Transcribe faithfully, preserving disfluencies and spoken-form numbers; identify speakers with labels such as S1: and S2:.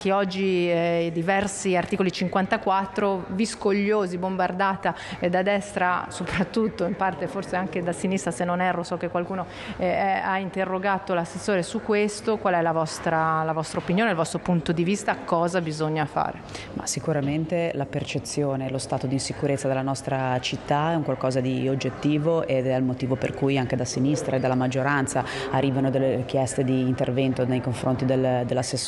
S1: Oggi eh, diversi articoli cinquantaquattro, viscogliosi, bombardata eh, da destra, soprattutto in parte forse anche da sinistra, se non erro, so che qualcuno eh, ha interrogato l'assessore su questo. Qual è la vostra, la vostra opinione, il vostro punto di vista? Cosa bisogna fare?
S2: Ma sicuramente la percezione, lo stato di insicurezza della nostra città è un qualcosa di oggettivo ed è il motivo per cui anche da sinistra e dalla maggioranza arrivano delle richieste di intervento nei confronti del, dell'assessore